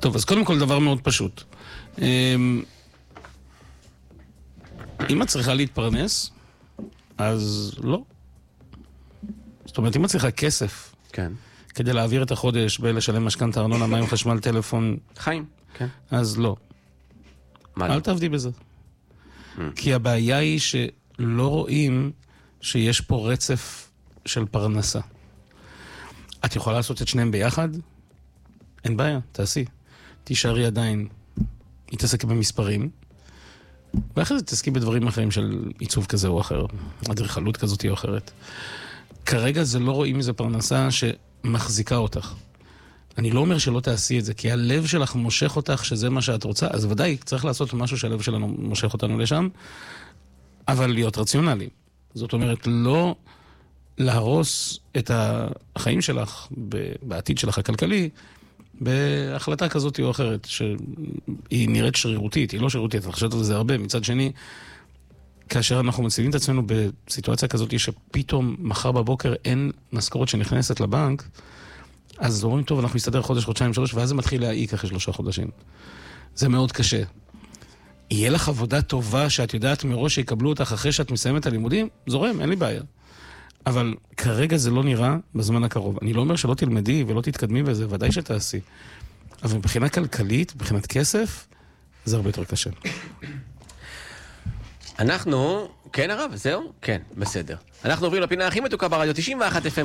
טוב, אז קודם כל דבר מאוד פשוט. אם את צריכה להתפרנס, אז לא. זאת אומרת, אם את צריכה כסף, כן. כדי להעביר את החודש ולשלם משכנתא, ארנונה, מים, חשמל, טלפון, חיים, כן. אז לא. אל תעבדי בזה. כי הבעיה היא שלא רואים שיש פה רצף של פרנסה. את יכולה לעשות את שניהם ביחד? אין בעיה, תעשי. תישארי עדיין, תתעסקי במספרים, ואחרי זה תתעסקי בדברים אחרים של עיצוב כזה או אחר, אדריכלות כזאת או אחרת. כרגע זה לא רואים מזה פרנסה שמחזיקה אותך. אני לא אומר שלא תעשי את זה, כי הלב שלך מושך אותך שזה מה שאת רוצה, אז ודאי צריך לעשות משהו שהלב שלנו מושך אותנו לשם, אבל להיות רציונלי. זאת אומרת, לא להרוס את החיים שלך בעתיד שלך הכלכלי, בהחלטה כזאת או אחרת, שהיא נראית שרירותית, היא לא שרירותית, אני חושבת על זה הרבה. מצד שני, כאשר אנחנו מציבים את עצמנו בסיטואציה כזאת שפתאום מחר בבוקר אין משכורת שנכנסת לבנק, אז אומרים, טוב, אנחנו מסתדר חודש, חודשיים, 3, ואז זה מתחיל להעיק אחרי 3 חודשים. זה מאוד קשה. יהיה לך עבודה טובה שאת יודעת מראש שיקבלו אותך אחרי שאת מסיימת את הלימודים? זורם, אין לי בעיה. אבל כרגע זה לא נראה בזמן הקרוב. אני לא אומר שלא תלמדי ולא תתקדמי בזה, ודאי שתעשי. אבל מבחינה כלכלית, מבחינת כסף, זה הרבה יותר קשה. אנחנו, כן הרב, זהו? כן, בסדר. אנחנו עוברים לפינה הכי מתוקה ברדיו 91 FM.